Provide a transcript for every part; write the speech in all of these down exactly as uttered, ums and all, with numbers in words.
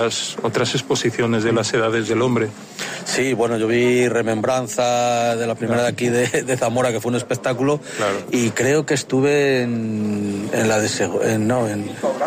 otras exposiciones de las edades del hombre. Sí, bueno, yo vi Remembranza de la primera de aquí de, de Zamora, que fue un espectáculo, claro. Y creo que estuve en, en la de Sego, en, no, en,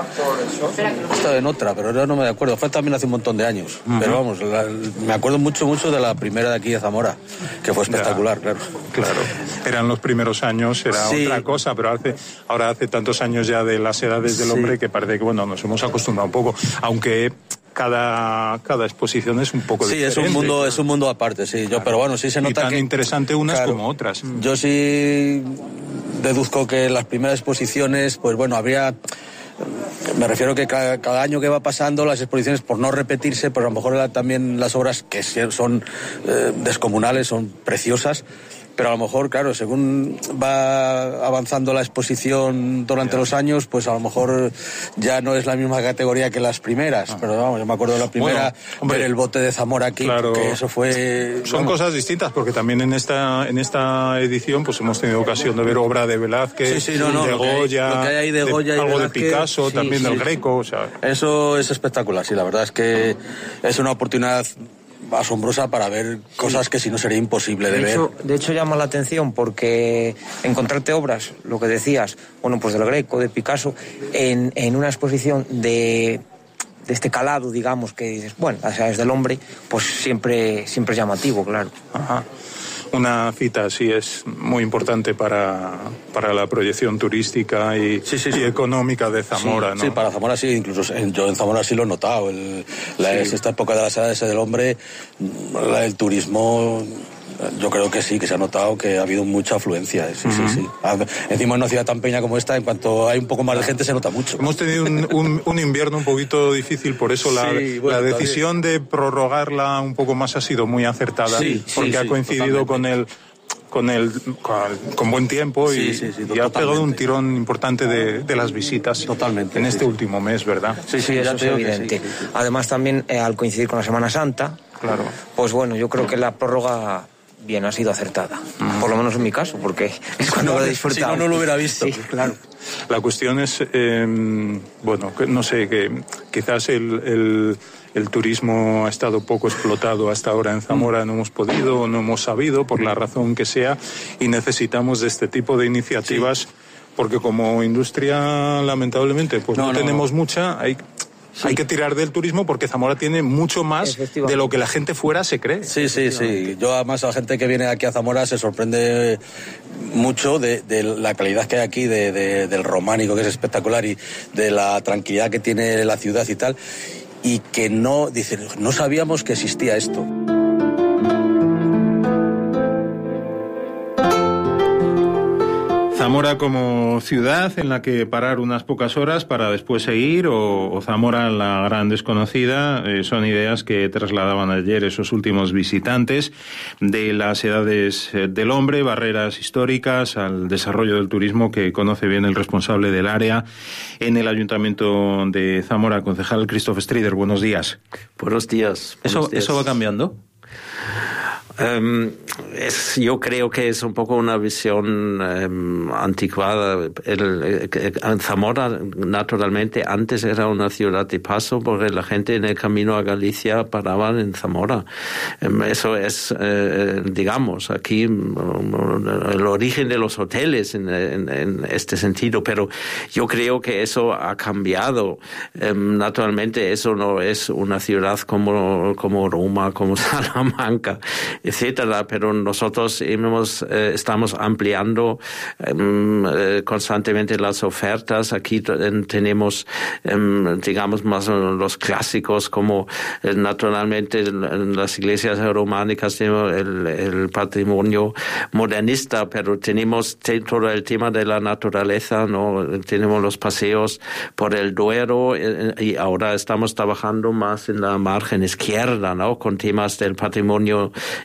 estaba en otra, pero no me acuerdo, fue también hace un montón de años, uh-huh. Pero vamos, la, me acuerdo mucho, mucho de la primera de aquí de Zamora, que fue espectacular, ya, claro. Claro, eran los primeros años, era sí. Otra cosa, pero hace, ahora hace tantos años ya de las edades del sí. Hombre que parece que, bueno, nos hemos acostumbrado un poco, aunque cada, cada exposición es un poco sí, diferente. Sí, es un mundo, es un mundo aparte, sí. Yo, claro. Pero bueno, sí se nota y tan que interesante unas claro, como otras. Yo sí deduzco que las primeras exposiciones, pues bueno, habría... Me refiero que cada, cada año que va pasando las exposiciones, por no repetirse, pues a lo mejor también las obras que son eh, descomunales, son preciosas, pero a lo mejor, claro, según va avanzando la exposición durante yeah. los años, pues a lo mejor ya no es la misma categoría que las primeras. Ah. Pero vamos, yo me acuerdo de la primera, bueno, hombre, ver el bote de Zamora aquí, claro, que eso fue... Son vamos. Cosas distintas, porque también en esta en esta edición pues hemos tenido ocasión de ver obra de Velázquez, sí, sí, no, no, de lo Goya, que hay, lo que hay ahí de Goya de, y algo Velázquez, de Picasso, sí, también sí, del sí. Greco, o sea... Eso es espectacular, sí, la verdad es que es una oportunidad asombrosa para ver cosas sí. que si no sería imposible de, de hecho, ver. De hecho llama la atención porque encontrarte obras, lo que decías, bueno, pues del Greco, de Picasso, en, en una exposición de, de este calado, digamos, que dices, bueno, o sea, es del hombre, pues siempre, siempre es llamativo, claro. Ajá. Una cita así es muy importante para, para la proyección turística y, sí, sí, y sí. económica de Zamora, sí, ¿no? Sí, para Zamora sí, incluso yo en Zamora sí lo he notado. El, la, sí. Esta época de las edades del hombre, la, el turismo, yo creo que sí, que se ha notado que ha habido mucha afluencia. Sí, uh-huh. sí, sí. Encima en una ciudad tan pequeña como esta, en cuanto hay un poco más de gente, se nota mucho. Hemos tenido un, un, un invierno un poquito difícil, por eso la, sí, bueno, la decisión todavía. de prorrogarla un poco más ha sido muy acertada, sí, porque sí, ha coincidido sí, con el con el con, con buen tiempo y, sí, sí, sí, y ha pegado un tirón importante de, de las visitas totalmente, en sí, este sí. último mes, ¿verdad? Sí, sí, eso es evidente. Sí, sí. Además también eh, al coincidir con la Semana Santa, claro. Pues bueno, yo creo que la prórroga bien ha sido acertada, mm. por lo menos en mi caso, porque es cuando no, lo he disfrutado. Si no, no lo hubiera visto. Sí, claro. La cuestión es, eh, bueno, no sé, que quizás el, el, el turismo ha estado poco explotado hasta ahora en Zamora, no hemos podido, no hemos sabido, por la razón que sea, y necesitamos de este tipo de iniciativas, sí. porque como industria, lamentablemente, pues no, no, no tenemos no. mucha, hay... Sí. Hay que tirar del turismo porque Zamora tiene mucho más de lo que la gente fuera se cree. Sí, sí, sí. Yo además a la gente que viene aquí a Zamora se sorprende mucho de, de la calidad que hay aquí, de, de, del románico que es espectacular y de la tranquilidad que tiene la ciudad y tal. Y que no, dicen, no sabíamos que existía esto. Zamora como ciudad en la que parar unas pocas horas para después seguir, o, o Zamora la gran desconocida, eh, son ideas que trasladaban ayer esos últimos visitantes de las edades del hombre, barreras históricas al desarrollo del turismo que conoce bien el responsable del área en el Ayuntamiento de Zamora, concejal Christoph Strider. Buenos días. Buenos días. Buenos ¿Eso, días. ¿Eso va cambiando? Um, es, yo creo que es un poco una visión um, anticuada. El, el, Zamora, naturalmente, antes era una ciudad de paso porque la gente en el camino a Galicia paraba en Zamora. Um, eso es, eh, digamos, aquí um, el origen de los hoteles en, en, en este sentido, pero yo creo que eso ha cambiado. Um, naturalmente, eso no es una ciudad como, como Roma, como Salamanca, etcétera, pero nosotros hemos, eh, estamos ampliando eh, constantemente las ofertas. Aquí t- tenemos, eh, digamos, más los clásicos, como eh, naturalmente en las iglesias románicas tenemos el, el patrimonio modernista, pero tenemos te- todo el tema de la naturaleza, ¿no? Tenemos los paseos por el Duero eh, y ahora estamos trabajando más en la margen izquierda, ¿no? Con temas del patrimonio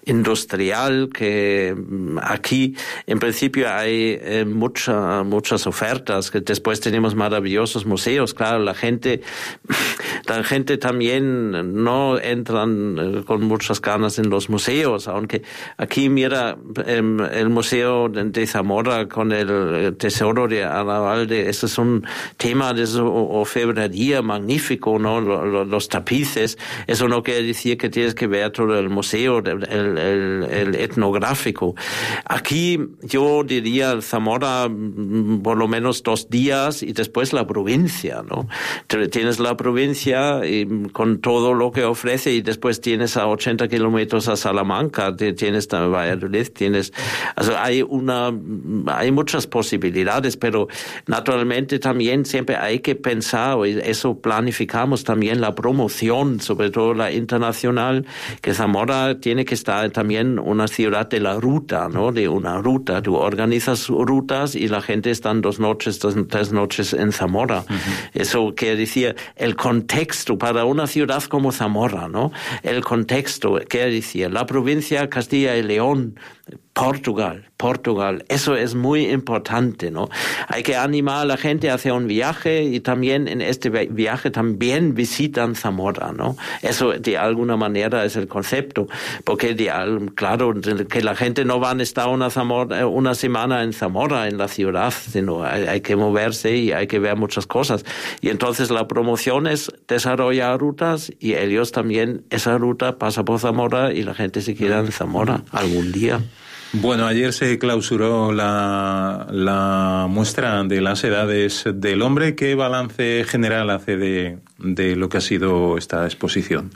industrial, que aquí en principio hay eh, mucha, muchas ofertas, que después tenemos maravillosos museos. Claro, la gente, la gente también no entran con muchas ganas en los museos, aunque aquí mira eh, el Museo de Zamora con el Tesoro de Arralde, eso es un tema de su orfebrería magnífico, ¿no? Los tapices, eso no quiere decir que tienes que ver todo el museo, el, el, el etnográfico. Aquí yo diría Zamora por lo menos dos días y después la provincia, ¿no? Tienes la provincia y, con todo lo que ofrece, y después tienes a ochenta kilómetros a Salamanca, tienes a Valladolid, tienes, also hay una, hay muchas posibilidades, pero naturalmente también siempre hay que pensar, y eso planificamos también, la promoción, sobre todo la internacional, que Zamora tiene que estar también una ciudad de la ruta, ¿no? De una ruta. Tú organizas rutas y la gente está dos noches, dos, tres noches en Zamora. Uh-huh. Eso quiere decir el contexto para una ciudad como Zamora, ¿no? El contexto quiere decir la provincia Castilla y León, Portugal, Portugal, eso es muy importante, ¿no? Hay que animar a la gente a hacer un viaje, y también en este viaje también visitan Zamora, ¿no? Eso de alguna manera es el concepto, porque de, claro, que la gente no va a estar una, Zamora, una semana en Zamora, en la ciudad, sino hay, hay que moverse y hay que ver muchas cosas. Y entonces la promoción es desarrollar rutas, y ellos también, esa ruta pasa por Zamora y la gente se queda en Zamora algún día. Bueno, ayer se clausuró la, la muestra de las edades del hombre. ¿Qué balance general hace de, de lo que ha sido esta exposición?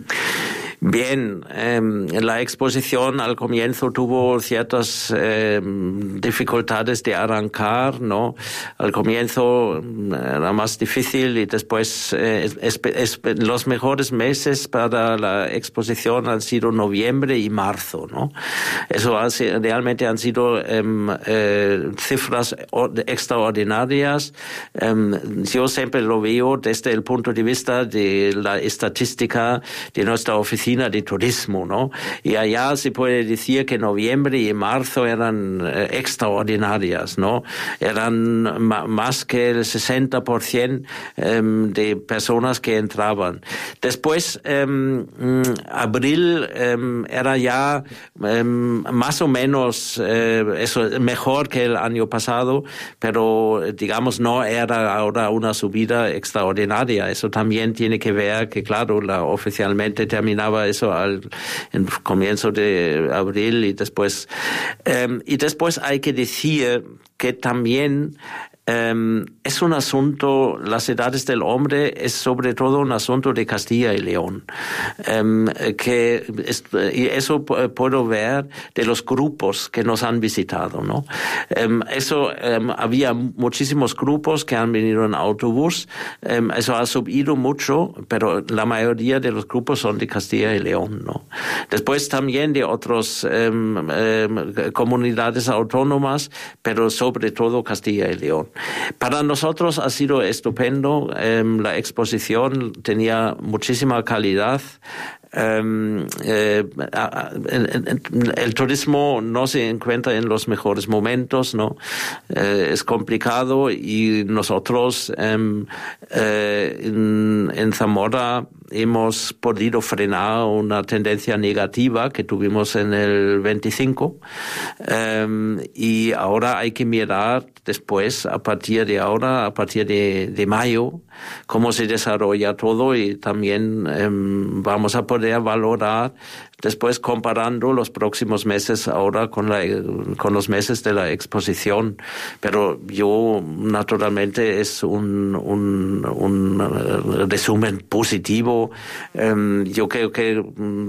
Bien, eh, la exposición al comienzo tuvo ciertas eh, dificultades de arrancar, ¿no? Al comienzo era más difícil, y después eh, es, es, los mejores meses para la exposición han sido noviembre y marzo, ¿no? Eso hace, realmente han sido eh, eh, cifras extraordinarias. Eh, yo siempre lo veo desde el punto de vista de la estadística de nuestra oficina de turismo, ¿no? Y allá se puede decir que noviembre y marzo eran eh, extraordinarias, ¿no? Eran ma- más que el sesenta por ciento eh, de personas que entraban. Después, eh, abril eh, era ya eh, más o menos eh, eso, mejor que el año pasado, pero digamos no era ahora una subida extraordinaria. Eso también tiene que ver que, claro, la, oficialmente terminaba eso al en comienzo de abril, y después eh, y después hay que decir que también Um, es un asunto, las edades del hombre es sobre todo un asunto de Castilla y León, um, que es, y eso puedo ver de los grupos que nos han visitado, ¿no? Um, eso um, había muchísimos grupos que han venido en autobús, um, eso ha subido mucho, pero la mayoría de los grupos son de Castilla y León, ¿no? Después también de otras um, um, comunidades autónomas, pero sobre todo Castilla y León. Para nosotros ha sido estupendo, eh, la exposición tenía muchísima calidad. Um, eh, el, el turismo no se encuentra en los mejores momentos, ¿no? Eh, es complicado, y nosotros um, eh, en, en Zamora hemos podido frenar una tendencia negativa que tuvimos en el veinticinco, um, y ahora hay que mirar después, a partir de ahora, a partir de, de mayo, cómo se desarrolla todo, y también um, vamos a poder valorar después comparando los próximos meses ahora con la con los meses de la exposición. Pero yo naturalmente es un un, un resumen positivo. Um, yo creo que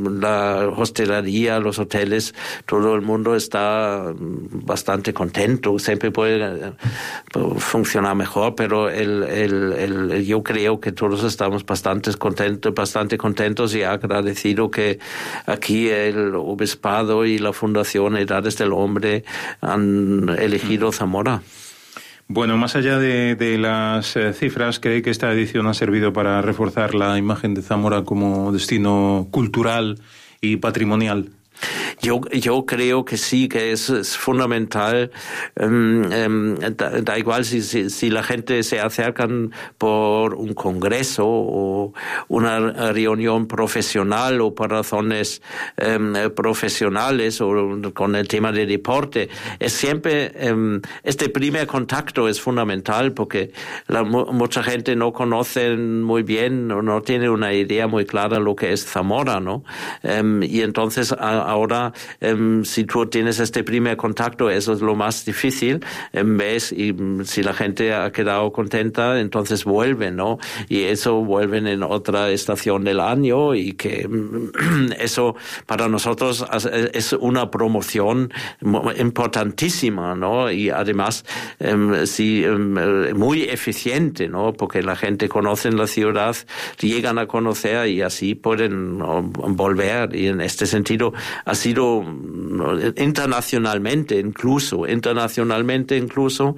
la hostelería, los hoteles, todo el mundo está bastante contento. Siempre puede funcionar mejor, pero el, el, el, yo creo que todos estamos bastante contentos, bastante contentos y agradecidos que aquí el Obispado y la Fundación Edades del Hombre han elegido Zamora. Bueno, más allá de, de las eh, cifras, ¿cree que esta edición ha servido para reforzar la imagen de Zamora como destino cultural y patrimonial? yo, yo creo que sí, que es, es fundamental. Um, um, da, da igual si, si, si la gente se acercan por un congreso o una reunión profesional o por razones um, profesionales o con el tema de deporte. Es siempre, um, este primer contacto es fundamental porque la, mucha gente no conoce muy bien o no tiene una idea muy clara de lo que es Zamora, ¿no? Um, y entonces a, ahora, um, si tú tienes este primer contacto, eso es lo más difícil. En vez, y si la gente ha quedado contenta, entonces vuelven, ¿no? Y eso vuelven en otra estación del año y que eso para nosotros es una promoción importantísima, ¿no? Y además, um, sí, um, muy eficiente, ¿no? Porque la gente conoce la ciudad, llegan a conocer y así pueden volver. Y en este sentido ha sido internacionalmente incluso, internacionalmente incluso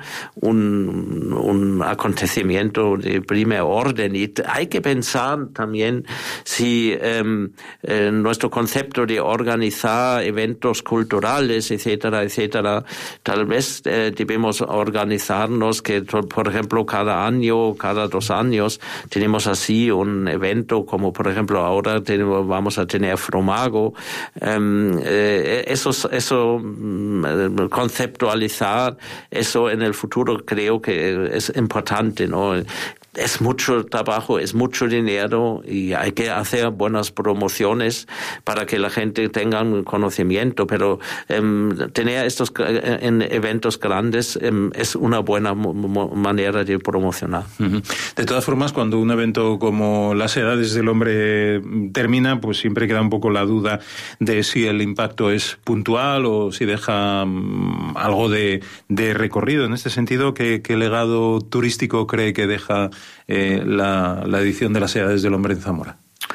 un, un acontecimiento de primer orden. Y hay que pensar también si um, eh, nuestro concepto de organizar eventos culturales, etcétera, etcétera, tal vez eh, debemos organizarnos que, por ejemplo, cada año, cada dos años, tenemos así un evento como, por ejemplo, ahora tenemos, vamos a tener Fromago. Um, eh, eso, eso um, conceptualizar eso en el futuro creo que es importante, ¿no? Es mucho trabajo, es mucho dinero y hay que hacer buenas promociones para que la gente tenga un conocimiento, pero um, tener estos en eventos grandes um, es una buena mo- manera de promocionar. Uh-huh. De todas formas, cuando un evento como las Edades del Hombre termina, pues siempre queda un poco la duda de si el impacto es puntual o si deja um, algo de, de recorrido. En este sentido, ¿qué, qué legado turístico cree que deja Eh, la, la edición de las Edades del Hombre en Zamora?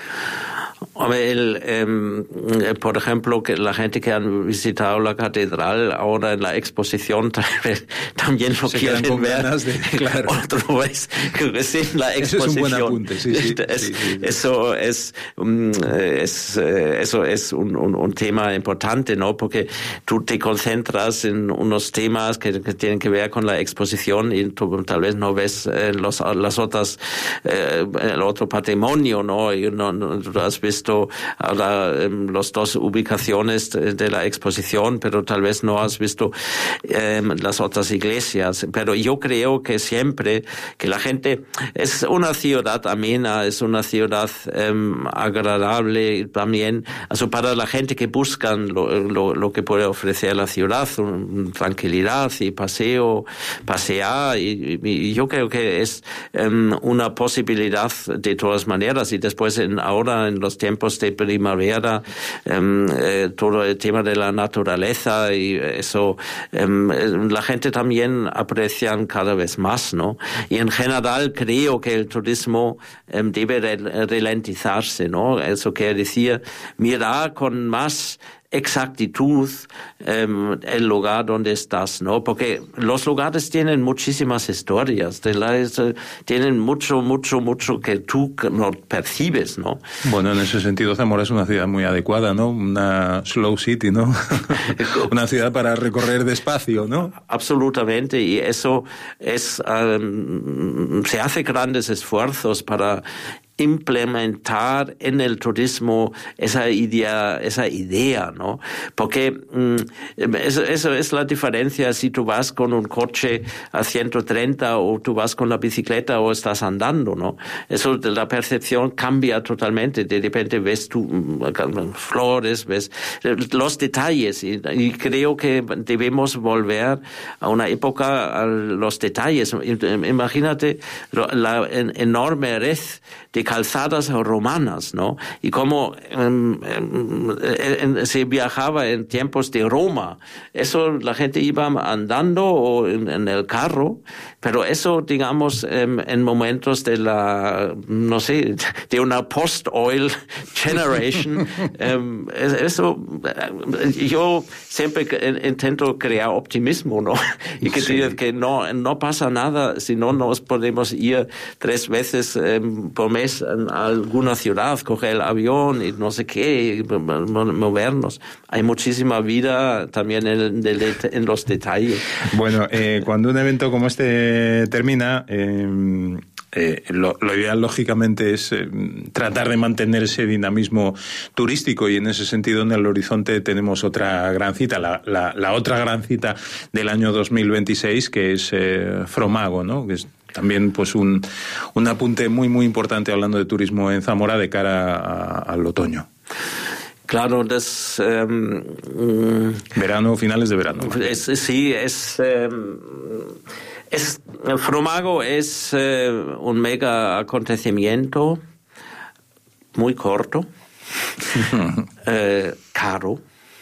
El, eh, por ejemplo, que la gente que han visitado la catedral ahora en la exposición también lo se quieren con ver ganas de, claro. otra vez que sin la exposición. Eso es un buen apunte, sí, sí, es, sí, sí. Eso es, um, es eso es un, un, un tema importante, ¿no? Porque tú te concentras en unos temas que, que tienen que ver con la exposición y tú tal vez no ves eh, los las otras eh, el otro patrimonio, ¿no? Y no, no tú has visto ahora um, las dos ubicaciones de, de la exposición, pero tal vez no has visto um, las otras iglesias. Pero yo creo que siempre que la gente es una ciudad amena, es una ciudad um, agradable también, also para la gente que buscan lo, lo, lo que puede ofrecer la ciudad, un, tranquilidad y paseo, pasear, y, y yo creo que es um, una posibilidad de todas maneras. Y después en, ahora en los tiempos de primavera, um, eh, todo el tema de la naturaleza y eso, um, la gente también aprecia cada vez más, ¿no? Y en general creo que el turismo um, debe ralentizarse, ¿no? Eso quiere decir mirar con más exactitud um, el lugar donde estás, ¿no? Porque los lugares tienen muchísimas historias, de la, tienen mucho, mucho, mucho que tú no percibes, ¿no? Bueno, en ese sentido Zamora es una ciudad muy adecuada, ¿no? Una slow city, ¿no? Una ciudad para recorrer despacio, ¿no? Absolutamente, y eso es, um, se hace grandes esfuerzos para implementar en el turismo esa idea, esa idea, ¿no? Porque mmm, eso, eso es la diferencia si tú vas con un coche a ciento treinta o tú vas con la bicicleta o estás andando, ¿no? Eso, la percepción cambia totalmente. De repente ves tú flores, ves los detalles y, y creo que debemos volver a una época a los detalles. Imagínate la enorme red de calzadas romanas, ¿no? Y cómo um, um, se viajaba en tiempos de Roma. Eso la gente iba andando o en, en el carro, pero eso, digamos, um, en momentos de la, no sé, de una post-oil generation, um, eso, yo siempre intento crear optimismo, ¿no? Y que, sí. que no, no pasa nada si no nos podemos ir tres veces um, por mes después en alguna ciudad, coger el avión y no sé qué, movernos. Hay muchísima vida también en, en los detalles. Bueno, eh, cuando un evento como este termina, eh, eh, lo, lo ideal lógicamente es eh, tratar de mantener ese dinamismo turístico, y en ese sentido en el horizonte tenemos otra gran cita, la, la, la otra gran cita del año dos mil veintiséis, que es eh, Fromago, ¿no? Que es también pues un, un apunte muy muy importante hablando de turismo en Zamora de cara a, al otoño. Claro, das... Ähm, verano, finales de verano. Es, sí, es... Ähm, es Fromago es äh, un mega acontecimiento muy corto, äh, caro.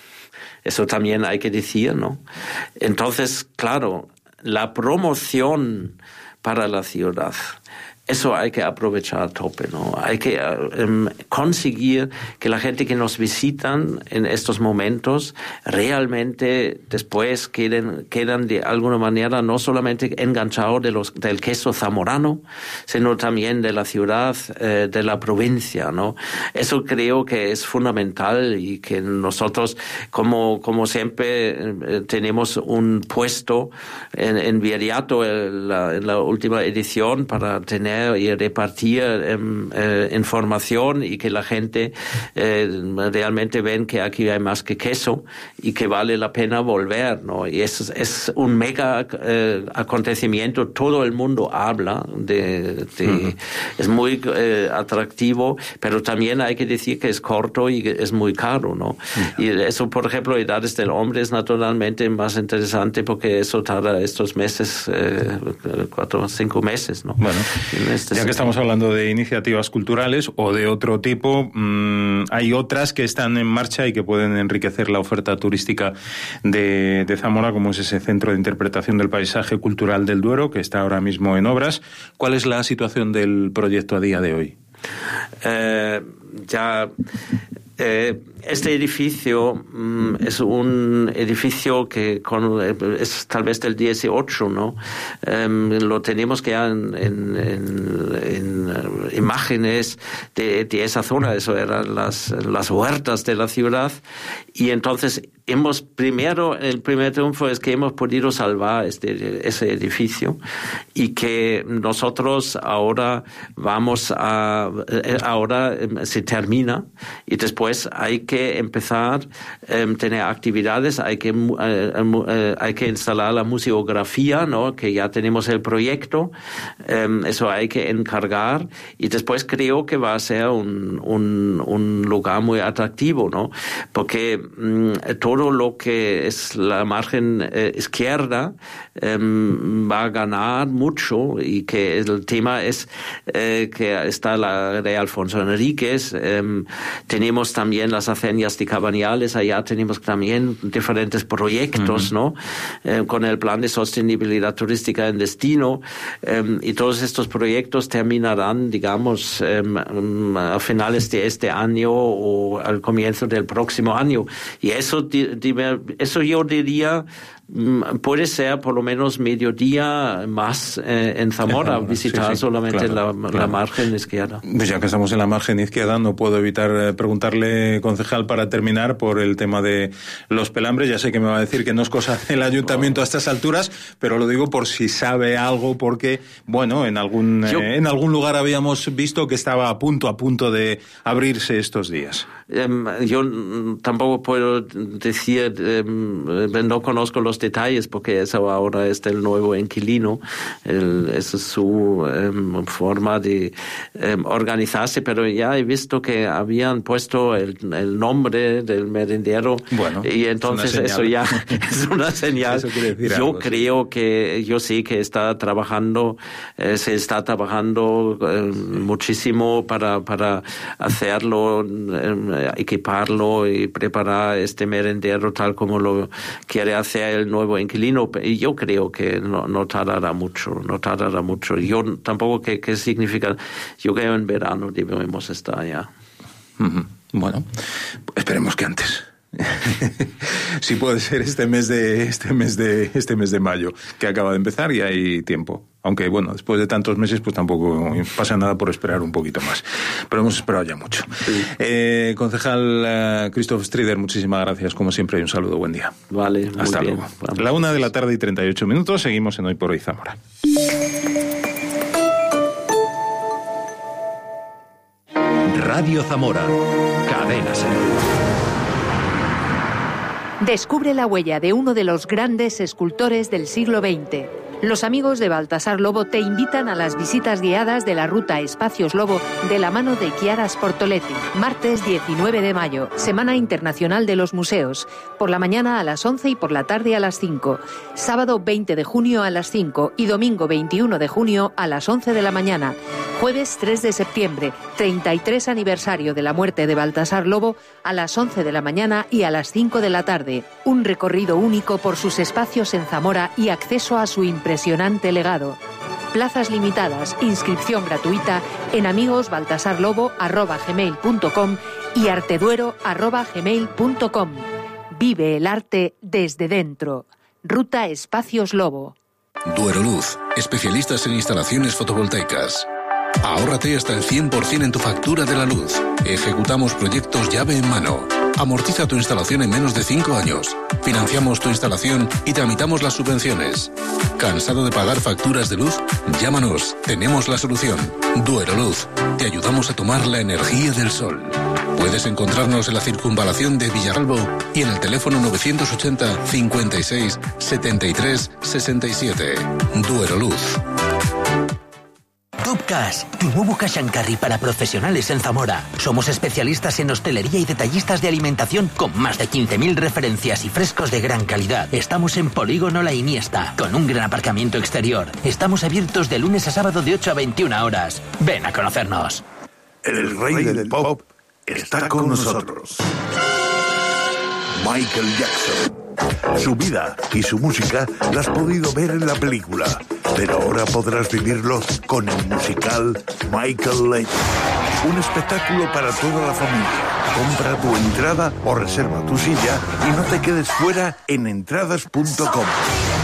Eso también hay que decir, ¿no? Entonces, claro, la promoción para la ciudad, eso hay que aprovechar a tope, ¿no? Hay que um, conseguir que la gente que nos visitan en estos momentos realmente después queden, quedan de alguna manera no solamente enganchados de los, del queso zamorano, sino también de la ciudad, eh, de la provincia, ¿no? Eso creo que es fundamental, y que nosotros, como, como siempre, eh, tenemos un puesto en, en Viriato en la, en la última edición para tener y repartir eh, eh, información, y que la gente eh, realmente ven que aquí hay más que queso y que vale la pena volver, ¿no? Y es, es un mega eh, acontecimiento, todo el mundo habla de, de uh-huh. Es muy eh, atractivo, pero también hay que decir que es corto y que es muy caro, ¿no? Uh-huh. Y eso, por ejemplo, Edades del Hombre es naturalmente más interesante, porque eso tarda estos meses, eh, cuatro o cinco meses, ¿no? Bueno. Este ya que estamos hablando de iniciativas culturales o de otro tipo, mmm, hay otras que están en marcha y que pueden enriquecer la oferta turística de, de Zamora, como es ese Centro de Interpretación del Paisaje Cultural del Duero, que está ahora mismo en obras. ¿Cuál es la situación del proyecto a día de hoy? Eh, ya... Eh, este edificio mm, es un edificio que con, es tal vez del dieciocho, ¿no? Eh, lo tenemos que ya en, en, en, en uh, imágenes de, de esa zona. Eso eran las, las huertas de la ciudad, y entonces hemos primero, el primer triunfo es que hemos podido salvar este, ese edificio, y que nosotros ahora vamos a, ahora se termina, y después hay que empezar a eh, tener actividades, hay que, eh, eh, hay que instalar la museografía, ¿no? Que ya tenemos el proyecto, eh, eso hay que encargar, y después creo que va a ser un, un, un lugar muy atractivo, ¿no? Porque mmm, todo lo que es la margen eh, izquierda eh, va a ganar mucho, y que el tema es eh, que está la de Alfonso Enríquez, eh, tenemos también las haciendas de Cabañales, allá tenemos también diferentes proyectos, uh-huh. ¿no? Eh, con el plan de sostenibilidad turística en destino, eh, y todos estos proyectos terminarán, digamos, eh, a finales de este año o al comienzo del próximo año, y eso di, di, eso yo diría puede ser por lo menos mediodía más eh, en Zamora, Zamora visitar sí, sí, solamente claro, la, claro. la margen izquierda. Pues ya que estamos en la margen izquierda, no puedo evitar preguntarle, concejal, para terminar, por el tema de los pelambres. Ya sé que me va a decir que no es cosa del ayuntamiento a estas alturas, pero lo digo por si sabe algo, porque, bueno, en algún, Yo, eh, en algún lugar habíamos visto que estaba a punto, a punto de abrirse estos días. Eh, yo tampoco puedo decir, eh, no conozco los detalles, porque eso ahora es del nuevo inquilino, el, esa es su eh, forma de eh, organizarse, pero ya he visto que habían puesto el, el nombre del merendero, bueno, y entonces eso ya es una señal. Yo algo, creo sí. que, yo sé que está trabajando, eh, se está trabajando eh, muchísimo para, para hacerlo, eh, equiparlo y preparar este merendero tal como lo quiere hacer el nuevo inquilino, y yo creo que no, no tardará mucho, no tardará mucho. Yo tampoco, ¿qué, qué significa? Yo creo en verano debemos estar ya. Uh-huh. Bueno, esperemos que antes. Sí puede ser este mes de este mes de este mes de mayo, que acaba de empezar, y hay tiempo. Aunque, bueno, después de tantos meses, pues tampoco pasa nada por esperar un poquito más. Pero hemos esperado ya mucho. Sí. Eh, concejal uh, Christoph Strieder, muchísimas gracias, como siempre, y un saludo. Buen día. Vale, muy Hasta bien. luego. Vamos. La una de la tarde y treinta y ocho minutos. Seguimos en Hoy por Hoy Zamora. Radio Zamora. Cadena Ser. Descubre la huella de uno de los grandes escultores del siglo veinte. Los amigos de Baltasar Lobo te invitan a las visitas guiadas de la ruta Espacios Lobo de la mano de Chiara Sportoletti. Martes diecinueve de mayo, Semana Internacional de los Museos. Por la mañana a las once y por la tarde a las cinco. Sábado veinte de junio a las cinco y domingo veintiuno de junio a las once de la mañana. Jueves tres de septiembre, treinta y tres aniversario de la muerte de Baltasar Lobo, a las once de la mañana y a las cinco de la tarde. Un recorrido único por sus espacios en Zamora y acceso a su impresionante legado. Plazas limitadas, inscripción gratuita en amigosbaltasarlobo arroba gmail punto com y arteduero arroba gmail punto com. Vive el arte desde dentro. Ruta Espacios Lobo. Dueroluz, especialistas en instalaciones fotovoltaicas. Ahórrate hasta el cien por ciento en tu factura de la luz. Ejecutamos proyectos llave en mano. Amortiza tu instalación en menos de cinco años. Financiamos tu instalación y tramitamos las subvenciones. ¿Cansado de pagar facturas de luz? Llámanos, tenemos la solución. Dueroluz, te ayudamos a tomar la energía del sol. Puedes encontrarnos en la circunvalación de Villaralbo y en el teléfono novecientos ochenta, cincuenta y seis, setenta y tres, sesenta y siete. Dueroluz. Top Cash, tu nuevo cash and carry para profesionales en Zamora. Somos especialistas en hostelería y detallistas de alimentación con más de quince mil referencias y frescos de gran calidad. Estamos en Polígono La Iniesta, con un gran aparcamiento exterior. Estamos abiertos de lunes a sábado de ocho a veintiuna horas. Ven a conocernos. El rey del pop está con nosotros. Michael Jackson. Su vida y su música la has podido ver en la película, pero ahora podrás vivirlo con el musical Michael Legend. Un espectáculo para toda la familia. Compra tu entrada o reserva tu silla y no te quedes fuera en entradas punto com.